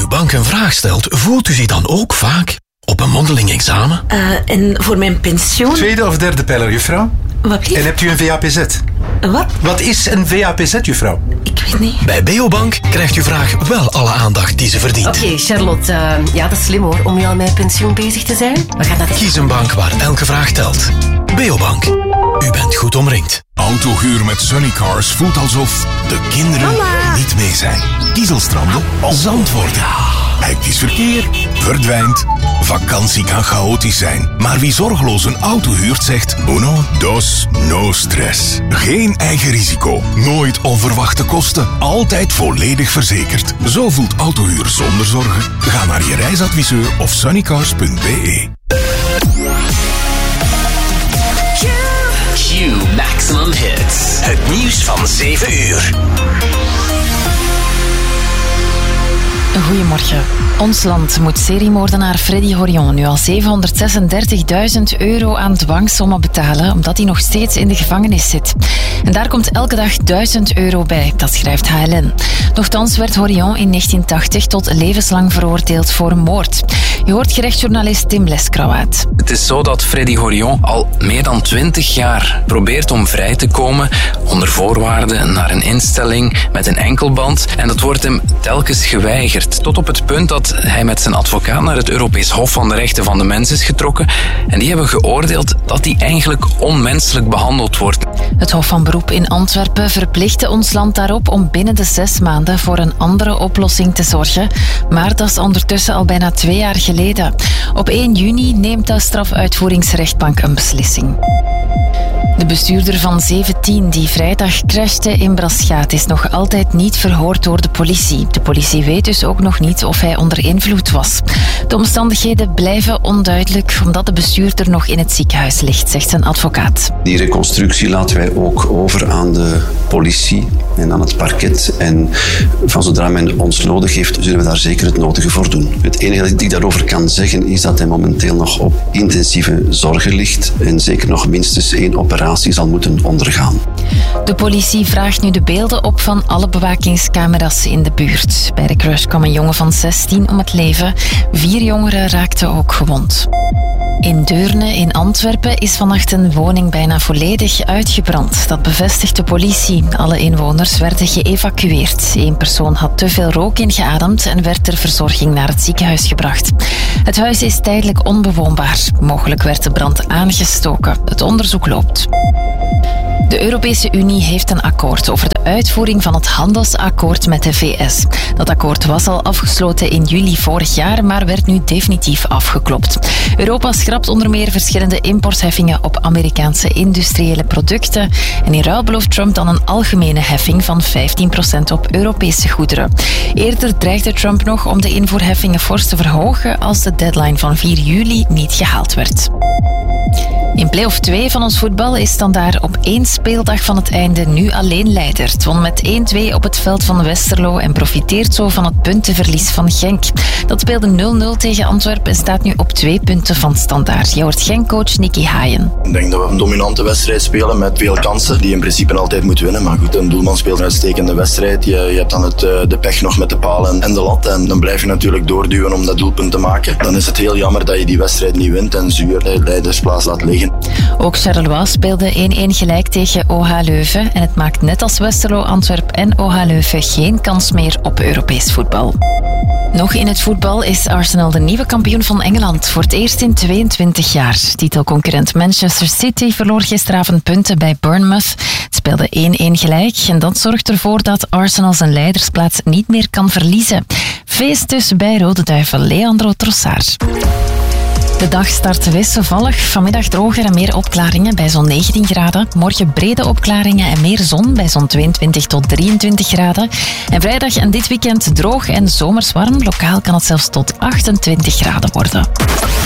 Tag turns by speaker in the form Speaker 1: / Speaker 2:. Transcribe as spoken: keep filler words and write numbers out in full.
Speaker 1: uw bank een vraag stelt, voelt u zich dan ook vaak op een mondeling examen?
Speaker 2: Uh, en voor mijn pensioen...
Speaker 3: Tweede of derde pijler, juffrouw?
Speaker 2: Wat lief?
Speaker 3: En hebt u een V A P Z?
Speaker 2: Wat?
Speaker 3: Wat is een V A P Z, juffrouw?
Speaker 2: Ik weet niet.
Speaker 1: Bij Beobank krijgt uw vraag wel alle aandacht die ze verdient.
Speaker 4: Oké, okay, Charlotte. Uh, ja, dat is slim hoor, om nu al met pensioen bezig te zijn. We gaan dat...
Speaker 1: Kies een bank waar elke vraag telt. Beobank. U bent goed omringd.
Speaker 5: Autohuur met Sunnycars voelt alsof de kinderen
Speaker 2: Mama.
Speaker 5: niet mee zijn. Kiezelstranden, zand worden. Hectisch verkeer verdwijnt. Vakantie kan chaotisch zijn. Maar wie zorgeloos een auto huurt zegt uno, dos, no stress. Geen eigen risico. Nooit onverwachte kosten. Altijd volledig verzekerd. Zo voelt autohuur zonder zorgen. Ga naar je reisadviseur of sunnycars punt b e.
Speaker 6: Q Maximum Hits. Het nieuws van zeven uur.
Speaker 7: Goedemorgen. Ons land moet seriemoordenaar Freddy Horion nu al zevenhonderdzesendertigduizend euro aan dwangsommen betalen, omdat hij nog steeds in de gevangenis zit. En daar komt elke dag duizend euro bij, dat schrijft H L N. Nochtans werd Horion in negentien tachtig tot levenslang veroordeeld voor moord. Je hoort gerechtsjournalist Tim Leskrauwaat.
Speaker 8: Het is zo dat Freddy Horion al meer dan twintig jaar probeert om vrij te komen, onder voorwaarden naar een instelling met een enkelband. En dat wordt hem telkens geweigerd. Tot op het punt dat hij met zijn advocaat naar het Europees Hof van de Rechten van de Mens is getrokken. En die hebben geoordeeld dat hij eigenlijk onmenselijk behandeld wordt.
Speaker 7: Het Hof van Beroep in Antwerpen verplichtte ons land daarop om binnen de zes maanden voor een andere oplossing te zorgen. Maar dat is ondertussen al bijna twee jaar geleden. Op één juni neemt de strafuitvoeringsrechtbank een beslissing. De bestuurder van zeventien die vrijdag crashte in Braschaat is nog altijd niet verhoord door de politie. De politie weet dus ook nog niet of hij onder invloed was. De omstandigheden blijven onduidelijk omdat de bestuurder nog in het ziekenhuis ligt, zegt zijn advocaat.
Speaker 9: Die reconstructie laten wij ook over aan de politie en aan het parket. En van zodra men ons nodig heeft, zullen we daar zeker het nodige voor doen. Het enige dat ik daarover kan zeggen is dat hij momenteel nog op intensieve zorgen ligt en zeker nog minstens één operatie zal moeten ondergaan.
Speaker 7: De politie vraagt nu de beelden op van alle bewakingscamera's in de buurt. Bij de crash kwam een jongen van zestien om het leven. Vier jongeren raakten ook gewond. In Deurne in Antwerpen is vannacht een woning bijna volledig uitgebrand. Dat bevestigt de politie. Alle inwoners werden geëvacueerd. Eén persoon had te veel rook ingeademd en werd ter verzorging naar het ziekenhuis gebracht. Het huis is tijdelijk onbewoonbaar. Mogelijk werd de brand aangestoken. Het onderzoek loopt. De Europese Unie heeft een akkoord over de uitvoering van het handelsakkoord met de V S. Dat akkoord was al afgesloten in juli vorig jaar, maar werd nu definitief afgeklopt. Europa schrapt onder meer verschillende importheffingen op Amerikaanse industriële producten. En in ruil belooft Trump dan een algemene heffing van vijftien procent op Europese goederen. Eerder dreigde Trump nog om de invoerheffingen fors te verhogen als de deadline van vier juli niet gehaald werd. In play-off twee van ons voetbal is Standaard op één speeldag van het einde nu alleen leider. Het won met één twee op het veld van Westerlo en profiteert zo van het puntenverlies van Genk. Dat speelde nul nul tegen Antwerpen en staat nu op twee punten van Standaard. Je hoort Genk-coach Nicky Haaien.
Speaker 10: Ik denk dat we een dominante wedstrijd spelen met veel kansen die in principe altijd moet winnen. Maar goed, een doelman speelt een uitstekende wedstrijd. Je, je hebt dan het, de pech nog met de paal en, en de lat. En dan blijf je natuurlijk doorduwen om dat doelpunt te maken. Dan is het heel jammer dat je die wedstrijd niet wint en zuur de leidersplaats laat liggen.
Speaker 7: Ook Charleroi speelde één één gelijk tegen O H Leuven en het maakt net als Westerlo, Antwerpen en O H Leuven geen kans meer op Europees voetbal. Nog in het voetbal is Arsenal de nieuwe kampioen van Engeland voor het eerst in tweeëntwintig jaar. Titelconcurrent Manchester City verloor gisteravond punten bij Bournemouth. Het speelde één één gelijk en dat zorgt ervoor dat Arsenal zijn leidersplaats niet meer kan verliezen. Feest dus bij Rode Duivel Leandro Trossard. De dag start wisselvallig. Vanmiddag droger en meer opklaringen bij zo'n negentien graden. Morgen brede opklaringen en meer zon bij zo'n tweeëntwintig tot drieëntwintig graden. En vrijdag en dit weekend droog en zomers warm. Lokaal kan het zelfs tot achtentwintig graden worden.